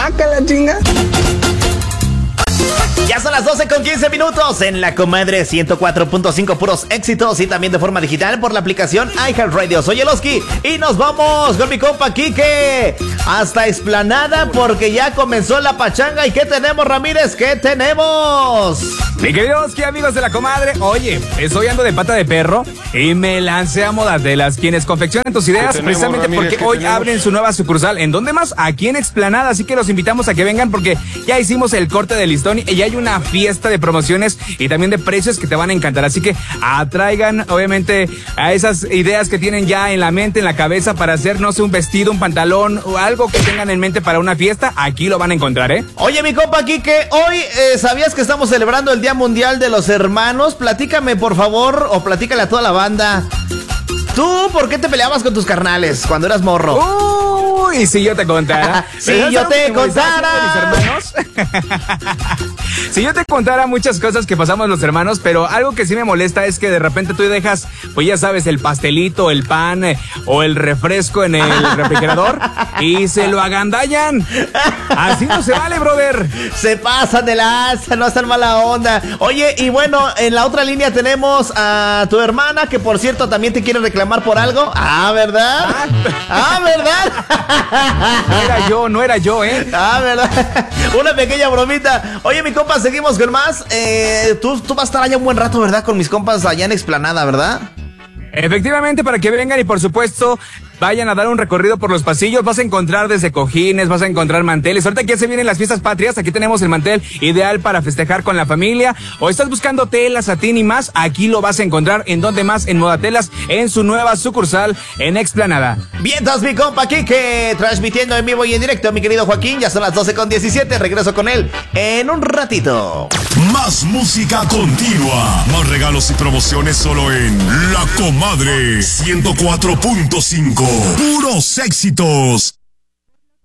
que la chinga. Ya son las 12:15 en La Comadre 104.5, puros éxitos, y también de forma digital por la aplicación iHeartRadio. Soy Eloski y nos vamos con mi compa Quique hasta Explanada porque ya comenzó la pachanga. ¿Y qué tenemos, Ramírez? ¿Qué tenemos? Mi querido Oski, amigos de La Comadre, oye, estoy ando de pata de perro y me lancé a Modatelas, quienes confeccionan tus ideas, precisamente Ramírez, porque hoy abren su nueva sucursal. ¿En dónde más? Aquí en Explanada, así que los invitamos a que vengan porque ya hicimos el corte de listón y ya hay una fiesta de promociones y también de precios que te van a encantar. Así que atraigan, obviamente, a esas ideas que tienen ya en la mente, en la cabeza para hacer, no sé, un vestido, un pantalón o algo que tengan en mente para una fiesta. Aquí lo van a encontrar, ¿eh? Oye, mi compa Quique, hoy ¿sabías que estamos celebrando el Día Mundial de los Hermanos? Platícame, por favor, o platícale a toda la banda. ¿Tú por qué te peleabas con tus carnales cuando eras morro? Uy, si yo te contara. Si yo te contara. Mis hermanos. Si yo te contara muchas cosas que pasamos los hermanos, pero algo que sí me molesta es que de repente tú dejas, pues ya sabes, el pastelito, el pan o el refresco en el refrigerador y se lo agandallan. Así no se vale, brother. Se pasan de lanza, no hacen mala onda. Oye, y bueno, en la otra línea tenemos a tu hermana, que por cierto también te quiere reclamar por algo. Ah, ¿verdad? Ah, ¿verdad? No era yo, ¿eh? Ah, ¿verdad? Una pequeña bromita. Oye, mi compa, seguimos con más. Tú vas a estar allá un buen rato, ¿verdad? Con mis compas allá en Explanada, ¿verdad? Efectivamente, para que vengan y por supuesto vayan a dar un recorrido por los pasillos. Vas a encontrar desde cojines, vas a encontrar manteles. Ahorita que ya se vienen las fiestas patrias, aquí tenemos el mantel ideal para festejar con la familia. O estás buscando telas, satín y más, aquí lo vas a encontrar. ¿En dónde más? En Modatelas, en su nueva sucursal en Explanada. Vientos, mi compa Quique, transmitiendo en vivo y en directo, mi querido Joaquín. Ya son las 12:17, regreso con él en un ratito. Más música continua, más regalos y promociones solo en La Comadre 104.5. Puros éxitos.